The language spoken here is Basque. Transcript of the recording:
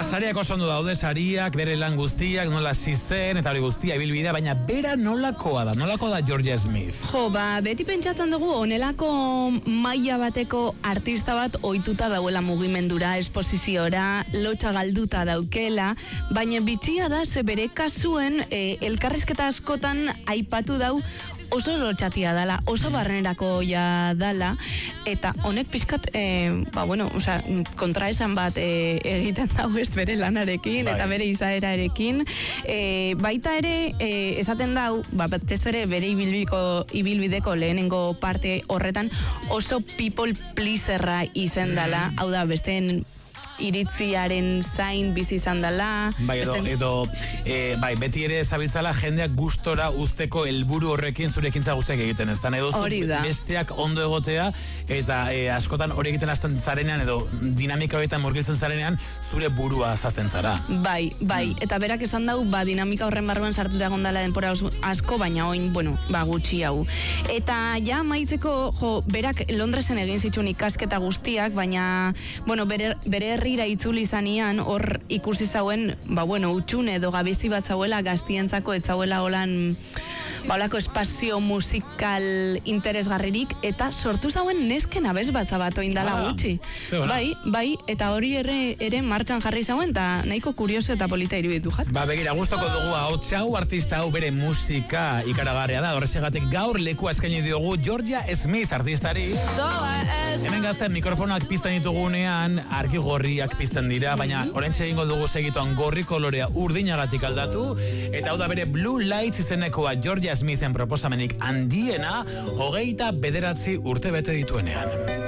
sariak oso ondo daude, sariak, bere lan guztiak, nola zizen, eta hori guztia ibilbidea, baina bera nolakoa da Georgia Smith? Jo, beti pentsatzen dugu, onelako maila bateko artista bat ohituta dauela mugimendura, esposiziora, lotxa galduta daukela, baina bitxia da, ze bere kasuen, elkarrizketa askotan aipatu dau, oso lotxatia dala, oso barrenerako ja dala, eta honek pixkat, kontraesan bat egiten dau ez bere lanarekin, eta bere izaerarekin. Baita ere, esaten dau, batez ere bere ibilbideko lehenengo parte horretan, oso people pleaserra izen dala, hau da, besteen iritziaren zain bizi izan dela. Beti ere zabiltzala jendeak gustora uzteko helburu horrekin zure ekintza guztiak egiten, ez da? Hori da. Besteak ondo egotea, eta askotan hori egiten hasten zarenean, edo dinamika horietan murgiltzen zarenean, zure burua azazten zara. Bai, eta berak esan dau, dinamika horren barruan sartuta gondala denpora asko, baina oin, gutxi hau. Eta ja, maitzeko, berak Londresen egin zituen ikasketa guztiak, baina, bere herrira itzuli zanean, hor ikusi zauen, utxune edo gabezi bat zauela gaztientzako, ez zauela holan, holako espazio musikal interesgarririk, eta sortu zauen nesken abez bat zabato indala gutxi. Bai, eta hori ere martxan jarri zauen, eta nahiko kurioso eta polita iruditu jat. Begira, gustoko dugu hau artista hau bere musika ikaragarria da, horrezegatik gaur lekua eskaini diogu Georgia Smith artistari. Hemen gazten mikrofonak pizten ditugunean, argi gorriak pizten dira, baina oraintxe egingo dugu segituan gorri kolorea urdinagatik aldatu, eta hau da bere Blue Lights izenekoa Georgia Smithen proposamenik handiena, 29 urte bete dituenean.